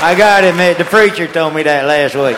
I got to admit, the preacher told me that last week.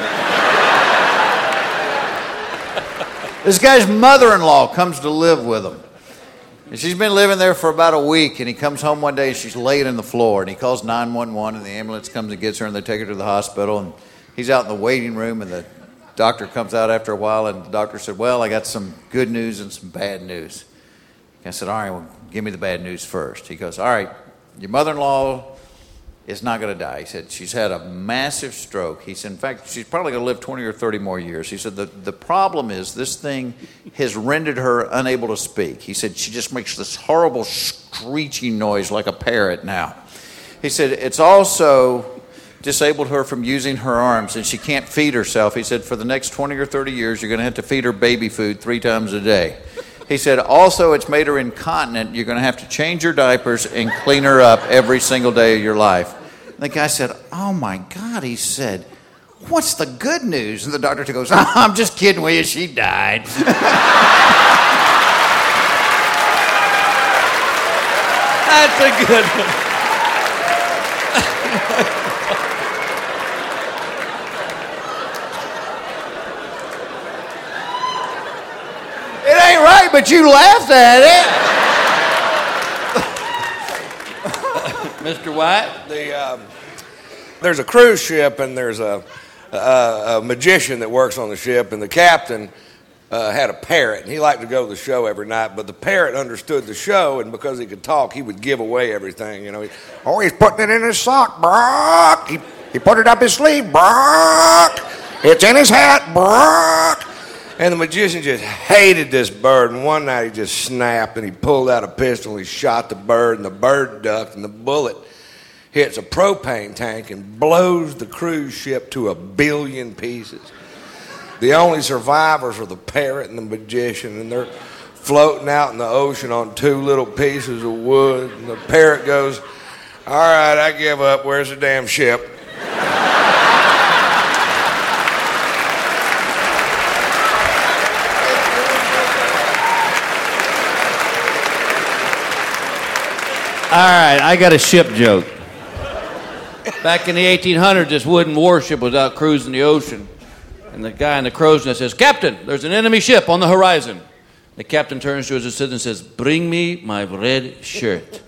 This guy's mother-in-law comes to live with him. And she's been living there for about a week, and he comes home one day and she's laying on the floor, and he calls 911, and the ambulance comes and gets her, and they take her to the hospital, and he's out in the waiting room, and the doctor comes out after a while, and the doctor said, well, I got some good news and some bad news. I said, all right, well, give me the bad news first. He goes, all right, your mother-in-law is not going to die. He said, she's had a massive stroke. He said, in fact, she's probably going to live 20 or 30 more years. He said, the problem is this thing has rendered her unable to speak. He said, she just makes this horrible screeching noise like a parrot now. He said, it's also disabled her from using her arms, and she can't feed herself. He said, for the next 20 or 30 years, you're going to have to feed her baby food 3 times a day. He said, also, it's made her incontinent. You're going to have to change her diapers and clean her up every single day of your life. And the guy said, oh, my God. He said, what's the good news? And the doctor goes, oh, I'm just kidding with you. She died. That's a good one. It ain't right, but you laughed at it. Mr. White? There's a cruise ship, and there's a magician that works on the ship, and the captain had a parrot, and he liked to go to the show every night, but the parrot understood the show, and because he could talk, he would give away everything. You know, he's putting it in his sock, Brock. He put it up his sleeve, Brock. It's in his hat, Brock. And the magician just hated this bird, and one night he just snapped, and he pulled out a pistol, and he shot the bird, and the bird ducked, and the bullet hits a propane tank and blows the cruise ship to 1 billion pieces. The only survivors are the parrot and the magician, and they're floating out in the ocean on 2 little pieces of wood, and the parrot goes, all right, I give up, where's the damn ship? All right, I got a ship joke. Back in the 1800s, this wooden warship was out cruising the ocean. And the guy in the crow's nest says, Captain, there's an enemy ship on the horizon. The captain turns to his assistant and says, bring me my red shirt.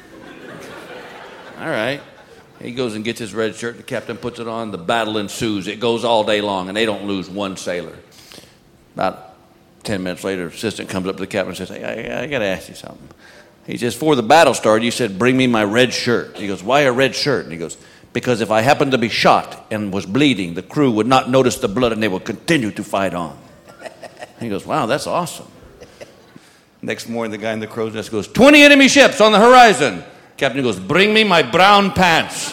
All right. He goes and gets his red shirt. The captain puts it on. The battle ensues. It goes all day long, and they don't lose one sailor. About 10 minutes later, the assistant comes up to the captain and says, hey, I got to ask you something. He says, before the battle started, you said, bring me my red shirt. He goes, why a red shirt? And he goes, because if I happened to be shot and was bleeding, the crew would not notice the blood and they would continue to fight on. He goes, wow, that's awesome. Next morning, the guy in the crow's nest goes, 20 enemy ships on the horizon. Captain goes, bring me my brown pants.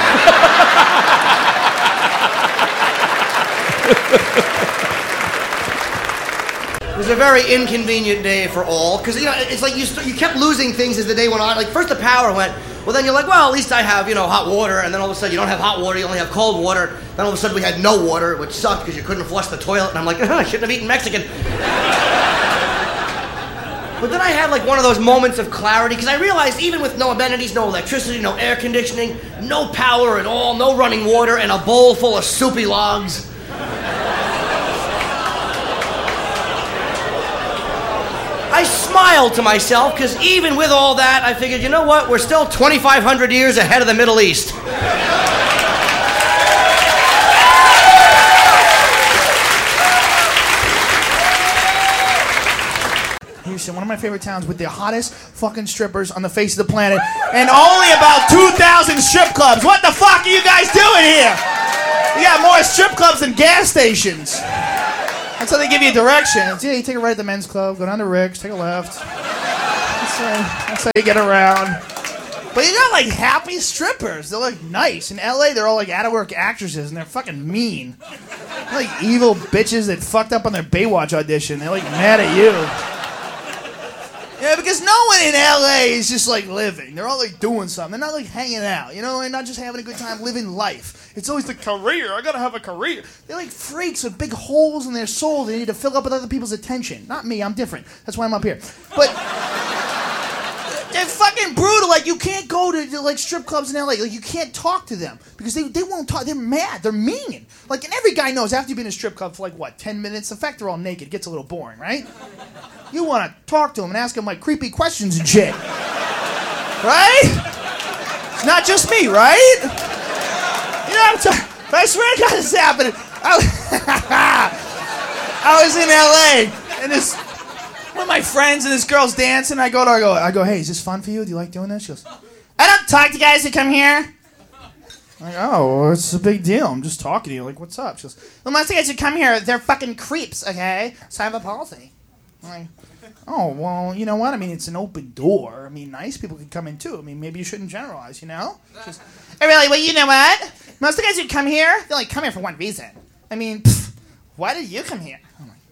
It was a very inconvenient day for all, because it's like you kept losing things as the day went on. Like first the power went, well then you're like, well at least I have hot water, and then all of a sudden you don't have hot water, you only have cold water. Then all of a sudden we had no water, which sucked because you couldn't flush the toilet, and I'm like, I shouldn't have eaten Mexican. But then I had like one of those moments of clarity, because I realized even with no amenities, no electricity, no air conditioning, no power at all, no running water, and a bowl full of soupy logs, I smiled to myself, because even with all that, I figured, you know what, we're still 2,500 years ahead of the Middle East. Houston, one of my favorite towns with the hottest fucking strippers on the face of the planet, and only about 2,000 strip clubs. What the fuck are you guys doing here? You got more strip clubs than gas stations. That's how they give you directions. Yeah, you take a right at the men's club, go down to Rick's, take a left. That's how you get around. But you got like happy strippers. They're like nice. In LA, they're all like out-of-work actresses, and they're fucking mean. They're like evil bitches that fucked up on their Baywatch audition. They're like mad at you. Yeah, because no one in LA is just like living. They're all like doing something. They're not like hanging out, They're not just having a good time living life. It's always the career. I gotta have a career. They're like freaks with big holes in their soul they need to fill up with other people's attention. Not me, I'm different. That's why I'm up here. But they're it's fucking brutal. Like, you can't go to like strip clubs in LA. Like, you can't talk to them because they won't talk. They're mad. They're mean. Like, and every guy knows after you've been in a strip club for like, what, 10 minutes? In fact, they're all naked. It gets a little boring, right? You want to talk to them and ask them like creepy questions and shit. Right? It's not just me, right? You know what I'm talking. But I swear to God, this happened. I was in LA and one of my friends and this girl's dancing. I go, hey, is this fun for you? Do you like doing this? She goes, I don't talk to guys that come here. I'm like, oh, well, it's a big deal. I'm just talking to you. Like, what's up? She goes, well, most of the guys who come here, they're fucking creeps, okay? So I have a policy. I'm like, oh, well, you know what? I mean, it's an open door. I mean, nice people can come in too. I mean, maybe you shouldn't generalize, you know? She goes, oh, really? Well, you know what? Most of the guys who come here, they only come here for one reason. I mean, why did you come here? I'm like,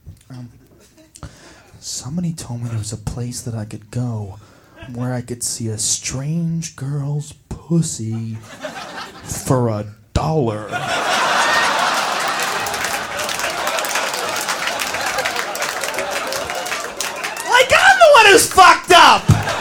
somebody told me there was a place that I could go where I could see a strange girl's pussy for $1. Like, I'm the one who's fucked up.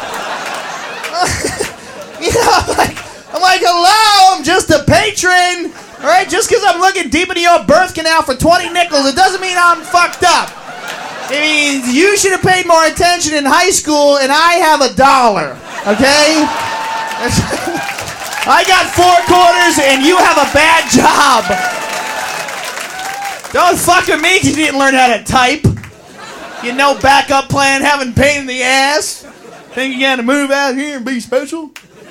You know, I'm like, hello, I'm just a patron. All right, just because I'm looking deep into your birth canal for 20 nickels, it doesn't mean I'm fucked up. It means you should have paid more attention in high school, and I have $1. Okay? I got 4 quarters, and you have a bad job. Don't fuck with me because you didn't learn how to type. You know, backup plan, having pain in the ass. Think you gotta move out here and be special?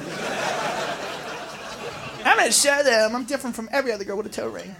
I'm gonna show them I'm different from every other girl with a toe ring.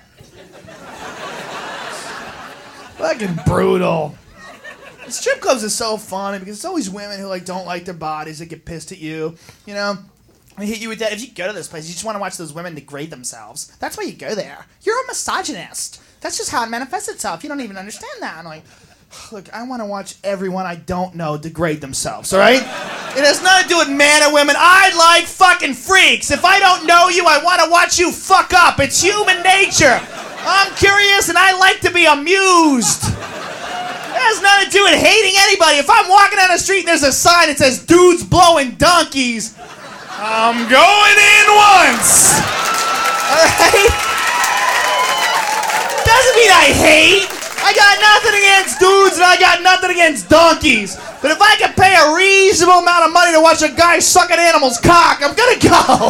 Fucking brutal. Strip clubs are so funny because it's always women who like don't like their bodies that get pissed at you. You know, they hit you with that. If you go to this place, you just want to watch those women degrade themselves. That's why you go there. You're a misogynist. That's just how it manifests itself. You don't even understand that. I'm like, look, I want to watch everyone I don't know degrade themselves, all right? It has nothing to do with man or women. I like fucking freaks. If I don't know you, I want to watch you fuck up. It's human nature. I'm curious and I like to be amused. It has nothing to do with hating anybody. If I'm walking down the street and there's a sign that says dudes blowing donkeys, I'm going in once. All right? Doesn't mean I hate. I got nothing against dudes and I got nothing against donkeys. But if I could pay a reasonable amount of money to watch a guy suck an animal's cock, I'm gonna go.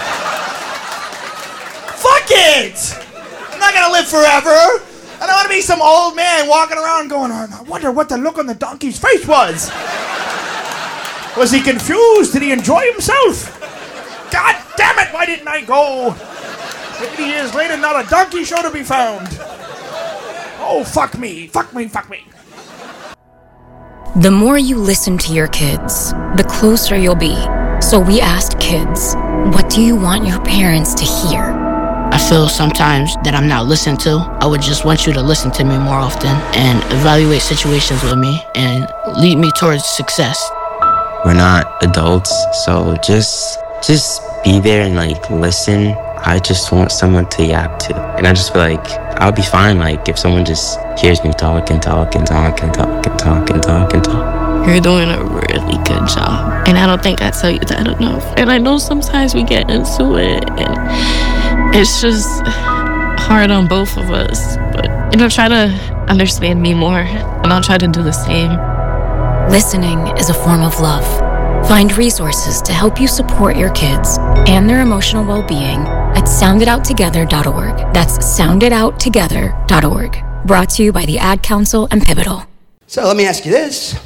Fuck it. I'm not gonna live forever. I don't want to be some old man walking around going, I wonder what the look on the donkey's face was. Was he confused? Did he enjoy himself? God damn it, why didn't I go? 80 years later, not a donkey show to be found. Oh, fuck me, fuck me, fuck me. The more you listen to your kids, the closer you'll be. So we asked kids, what do you want your parents to hear? I feel sometimes that I'm not listened to. I would just want you to listen to me more often and evaluate situations with me and lead me towards success. We're not adults, so just be there and like listen. I just want someone to yap to. And I just feel like I'll be fine like if someone just hears me talk and talk and talk and talk and talk and talk and talk. You're doing a really good job. And I don't think I tell you that enough. And I know sometimes we get into it and it's just hard on both of us. But, try to understand me more and I'll try to do the same. Listening is a form of love. Find resources to help you support your kids and their emotional well-being at sounditouttogether.org. That's sounditouttogether.org. Brought to you by the Ad Council and Pivotal. So let me ask you this.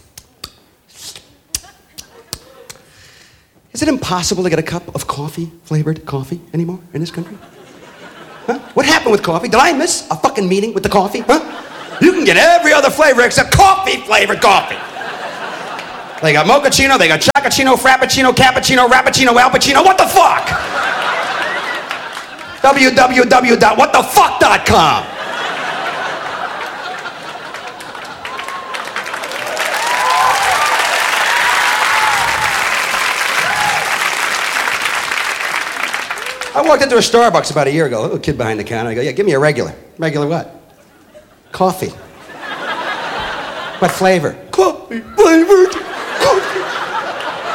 Is it impossible to get a cup of flavored coffee anymore in this country? Huh? What happened with coffee? Did I miss a fucking meeting with the coffee? Huh? You can get every other flavor except coffee-flavored coffee. They got mochaccino, they got chocochino, frappuccino, cappuccino, rappuccino, al pacino. What the fuck? www.whatthefuck.com. I walked into a Starbucks about a year ago, a little kid behind the counter. I go, yeah, give me a regular. Regular what? Coffee. What flavor? Coffee flavored. Coffee.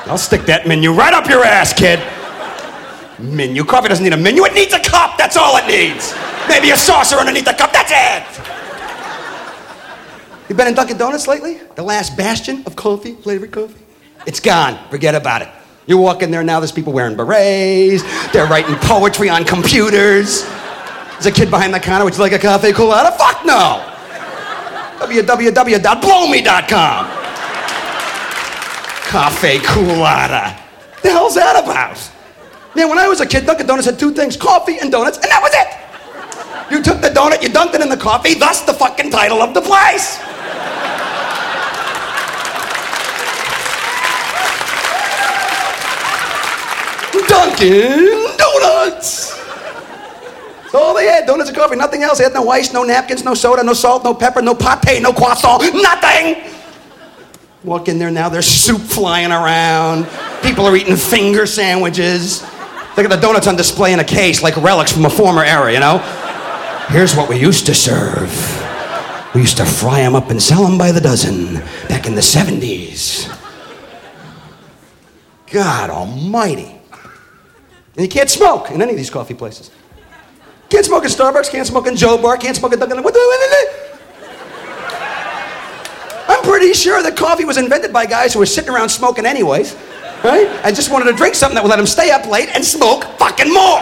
I'll stick that menu right up your ass, kid. Menu. Coffee doesn't need a menu. It needs a cup. That's all it needs. Maybe a saucer underneath the cup. That's it. You been in Dunkin' Donuts lately? The last bastion of coffee, flavored coffee? It's gone. Forget about it. You walk in there now, there's people wearing berets. They're writing poetry on computers. There's a kid behind the counter. Would you like a cafe colada? Fuck no. www.blowme.com. Cafe colada. The hell's that about? Man, when I was a kid, Dunkin' Donuts had two things, coffee and donuts, and that was it. You took the donut, you dunked it in the coffee, thus the fucking title of the place. Dunkin' Donuts. That's all they had, donuts and coffee, nothing else. They had no ice, no napkins, no soda, no salt, no pepper, no pate, no croissant, nothing. Walk in there now, there's soup flying around. People are eating finger sandwiches. Look at the donuts on display in a case like relics from a former era, you know? Here's what we used to serve. We used to fry them up and sell them by the dozen back in the 70s. God almighty. And you can't smoke in any of these coffee places. Can't smoke at Starbucks, can't smoke in Joe Bar, can't smoke at Dunkin'. I'm pretty sure that coffee was invented by guys who were sitting around smoking anyways, right? And just wanted to drink something that would let them stay up late and smoke fucking more.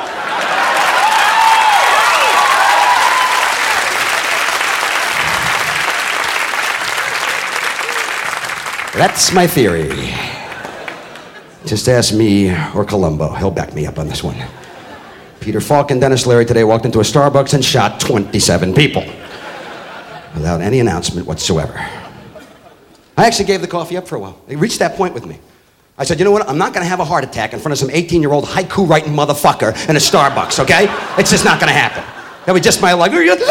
That's my theory. Just ask me or Columbo. He'll back me up on this one. Peter Falk and Dennis Leary today walked into a Starbucks and shot 27 people without any announcement whatsoever. I actually gave the coffee up for a while. It reached that point with me. I said, you know what? I'm not going to have a heart attack in front of some 18-year-old haiku-writing motherfucker in a Starbucks, okay? It's just not going to happen. That was just my luck.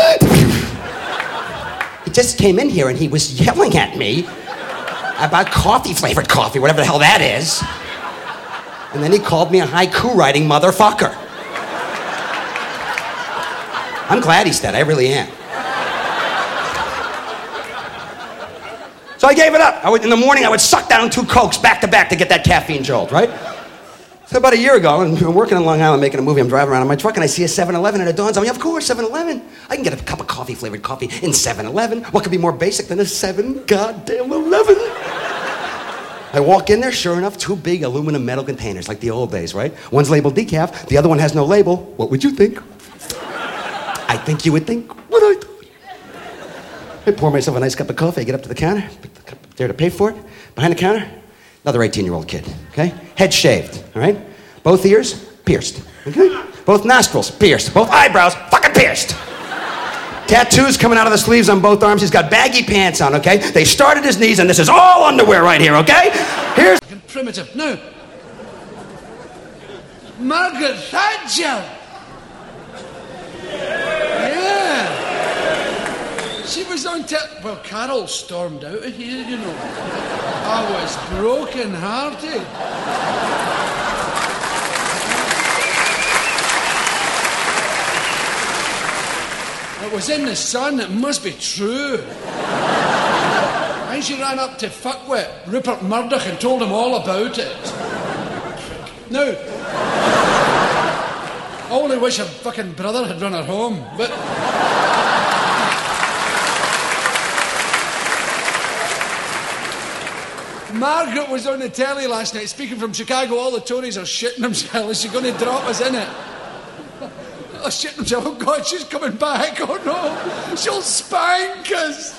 He just came in here and he was yelling at me about coffee-flavored coffee, whatever the hell that is. And then he called me a haiku-writing motherfucker. I'm glad he's dead. I really am. So I gave it up. In the morning, I would suck down 2 Cokes back to back to get that caffeine jolt, right? So about a year ago, I'm working in Long Island making a movie. I'm driving around in my truck and I see a 7-Eleven and it dawns on me, of course, 7-Eleven. I can get a cup of coffee-flavored coffee in 7-Eleven. What could be more basic than a 7-goddamn-11? I walk in there, sure enough, 2 big aluminum metal containers like the old days, right? One's labeled decaf, the other one has no label. What would you think? I think you would think what I thought. I pour myself a nice cup of coffee, I get up to the counter, pick the cup up there to pay for it. Behind the counter, another 18-year-old kid, okay? Head shaved, all right? Both ears pierced, okay? Both nostrils pierced. Both eyebrows fucking pierced. Tattoos coming out of the sleeves on both arms. He's got baggy pants on, okay? They start at his knees, and this is all underwear right here, okay? Here's... Primitive. Now, Margaret Thatcher. Yeah. She was on well, Carol stormed out of here, you know. I was broken-hearted. It was in the Sun, it must be true. And she ran up to fuckwit Rupert Murdoch and told him all about it. Now, I only wish her fucking brother had run her home, but... Margaret was on the telly last night speaking from Chicago. All the Tories are shitting themselves. Is she going to drop us in it? Oh, shit himself. Oh, God, she's coming back. Oh, no. She'll spank us.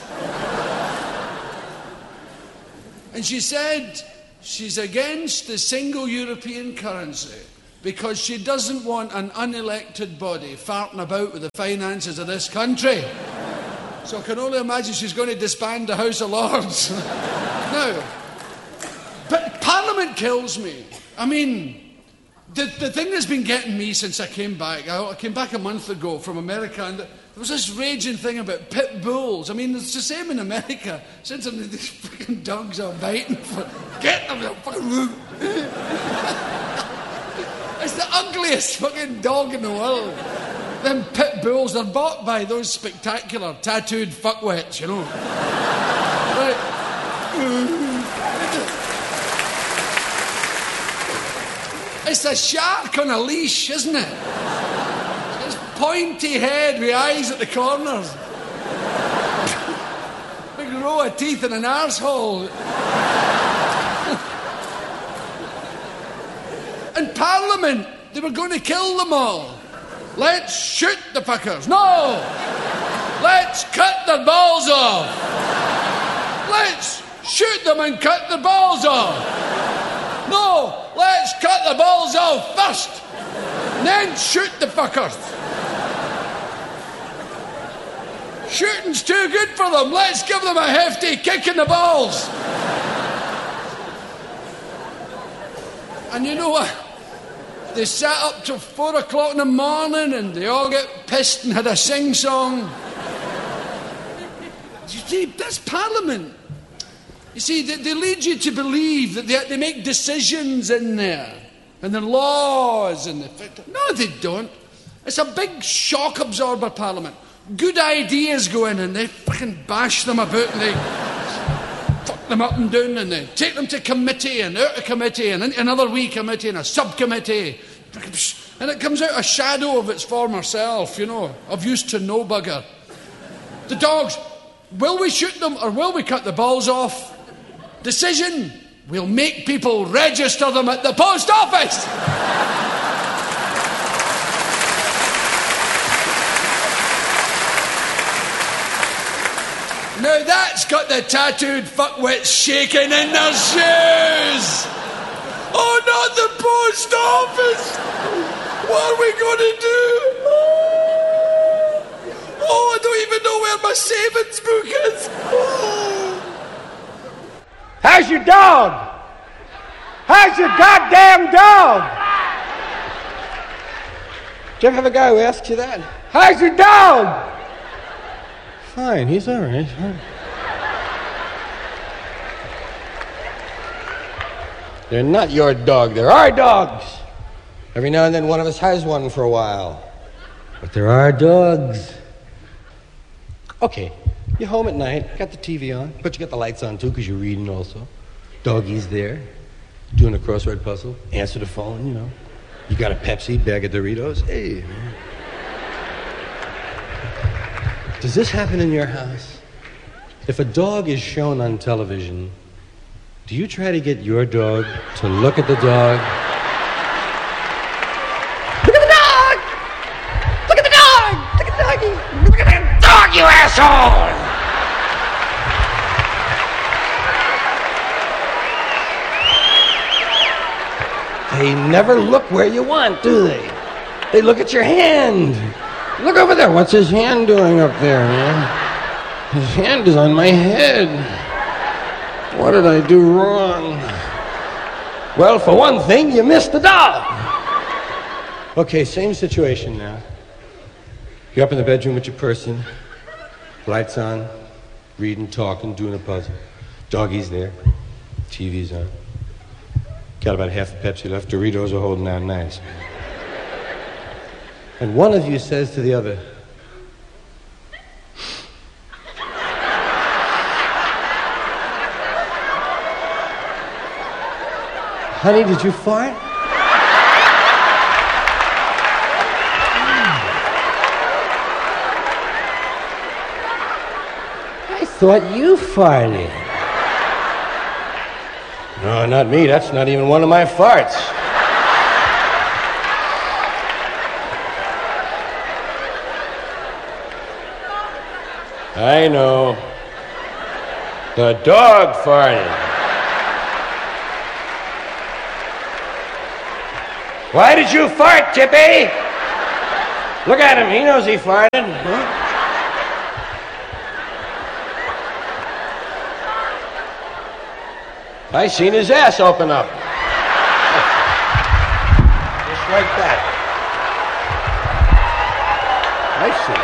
And she said she's against the single European currency because she doesn't want an unelected body farting about with the finances of this country. So I can only imagine she's going to disband the House of Lords. Now, but Parliament kills me. I mean... The thing that's been getting me since I came back, I came back a month ago from America, and there was this raging thing about pit bulls. I mean, it's the same in America. Since these fucking dogs are biting for... Get them, fucking... It's the ugliest fucking dog in the world. Them pit bulls, they're bought by those spectacular tattooed fuckwits, you know. Right. It's a shark on a leash, isn't it? It's pointy head with eyes at the corners. Big row of teeth in an arsehole. In Parliament, they were going to kill them all. Let's shoot the fuckers. No! Let's cut their balls off. Let's shoot them and cut their balls off. No! Let's cut the balls off first. Then shoot the fuckers. Shooting's too good for them. Let's give them a hefty kick in the balls. And you know what? They sat up till 4 o'clock in the morning and they all get pissed and had a sing-song. You see, that's Parliament. You see, they lead you to believe that they make decisions in there. And the laws and the... No, they don't. It's a big shock absorber, Parliament. Good ideas go in and they fucking bash them about and they fuck them up and down and they take them to committee and out of committee and into another wee committee and a subcommittee. And it comes out a shadow of its former self, you know, of used to no bugger. The dogs, will we shoot them or will we cut the balls off? Decision, we'll make people register them at the post office. Now that's got the tattooed fuckwits shaking in their shoes. Oh, not the post office. What are we going to do? Oh, I don't even know where my savings book is. How's your dog? How's your goddamn dog? Did you ever have a guy who asks you that? How's your dog? Fine, he's all right. They're not your dog, they're our dogs. Every now and then one of us has one for a while. But there are dogs. Okay, you're home at night, got the TV on, but you got the lights on too because you're reading also. Doggy's there, doing a crossword puzzle, answer the phone, you know. You got a Pepsi, bag of Doritos, hey. Does this happen in your house? If a dog is shown on television, do you try to get your dog to look at the dog? Look at the dog! Look at the dog! Look at the doggy! Look at that dog, you asshole! They never look where you want, do they? They look at your hand. Look over there. What's his hand doing up there, man? His hand is on my head. What did I do wrong? Well, for one thing, you missed the dog. Okay, same situation now. You're up in the bedroom with your person. Lights on. Reading, talking, doing a puzzle. Doggy's there. TV's on. Got about half a Pepsi left. Doritos are holding out nice. And one of you says to the other, honey, did you fart? I thought you farted. No, not me. That's not even one of my farts. I know. The dog farted. Why did you fart, Tippy? Look at him. He knows he farted. Huh? I seen his ass open up. Just like that. I see.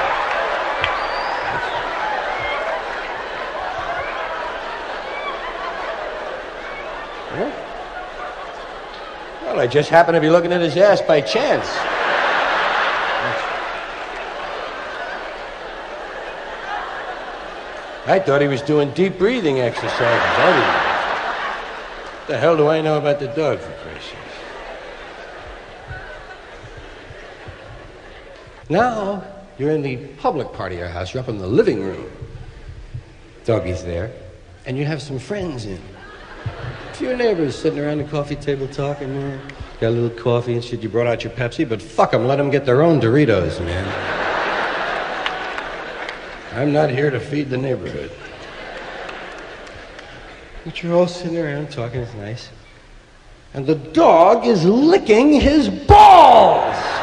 Well, I just happened to be looking at his ass by chance. I thought he was doing deep breathing exercises. What the hell do I know about the dog, for Christ's sake? Now, you're in the public part of your house. You're up in the living room. Doggy's there. And you have some friends in. A few neighbors sitting around the coffee table talking, man. Got a little coffee and shit. You brought out your Pepsi, but fuck them. Let them get their own Doritos, man. I'm not here to feed the neighborhood. But you're all sitting around talking. It's nice. And the dog is licking his balls.